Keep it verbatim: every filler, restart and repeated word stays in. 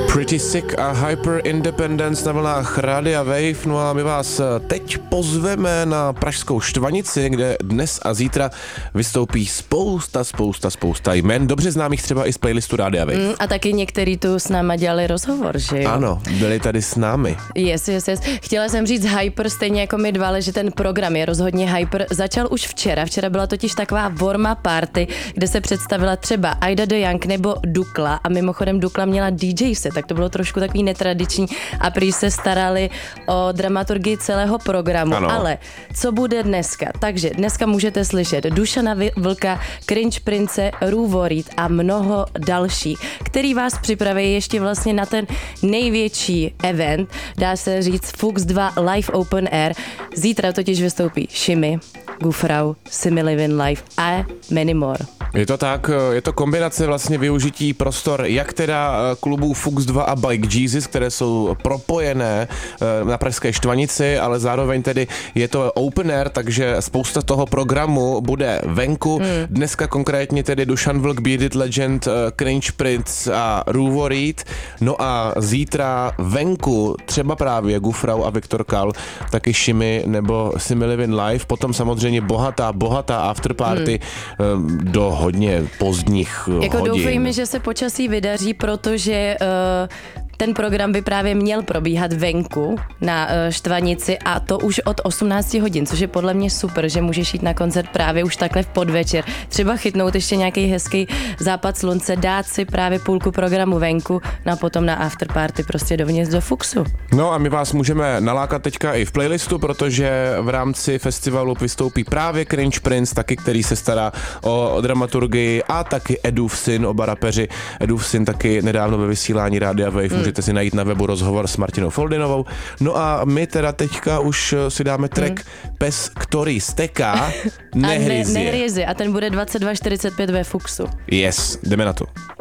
Pretty Sick a Hyper Independence na vlnách Rádia Wave. No a my vás teď pozveme na pražskou Štvanici, kde dnes a zítra vystoupí spousta, spousta, spousta jmen, dobře známých třeba i z playlistu Rádia Wave. Mm, a taky některý tu s náma dělali rozhovor, že jo? Ano, byli tady s námi. Yes, yes, yes. Chtěla jsem říct Hyper, stejně jako my dva, ale že ten program je rozhodně Hyper. Začal už včera. Včera byla totiž taková warm-up party, kde se představila třeba Ida the Young nebo Dukla a mimochodem Dukla měla D J set, tak to bylo trošku takový netradiční a prý se starali o dramaturgii celého programu. Ano. Ale co bude dneska? Takže dneska můžete slyšet Dušana Vlka, Cringe Prince, Růvorit a mnoho dalších, který vás připraví ještě vlastně na ten největší event, dá se říct Fuchs dva Live Open Air. Zítra totiž vystoupí Shimmy, Gufrau, Simi Living Life a many more. Je to tak, je to kombinace vlastně využití prostor jak teda klubů Fuchs dva a Bike Jesus, které jsou propojené na pražské Štvanici, ale zároveň tedy je to open air, takže spousta toho programu bude venku. Hmm. Dneska konkrétně tedy Dušan Vlk, Bearded Legend, Cringe Prince a Růvorit. No a zítra venku třeba právě Gufrau a Viktor Kal, taky Shimmy nebo Simi Living Life, potom samozřejmě bohatá, bohatá afterparty hmm. do hodně pozdních jako hodin. Doufejme, že se počasí vydaří, protože uh, ten program by právě měl probíhat venku na uh, Štvanici a to už od osmnácti hodin, což je podle mě super, že můžeš jít na koncert právě už takhle v podvečer. Třeba chytnout ještě nějaký hezký západ slunce, dát si právě půlku programu venku, no a potom na afterparty prostě dovnitř do Fuchsu. No a my vás můžeme nalákat teďka i v playlistu, protože v rámci festivalu vystoupí právě Cringe Prince, taky který se stará o dramaturgii, a taky Edův syn, oba rapeři. Edův syn taky nedávno ve vysílání Rádia Wave, mm. můžete si najít na webu rozhovor s Martinou Foldinovou. No a my teda teďka už si dáme track mm. Pes, který steká, nehryzie. A ne, nehryzie a ten bude dvacet dva čtyřicet pět ve Fuchsu. Yes, jdeme na to.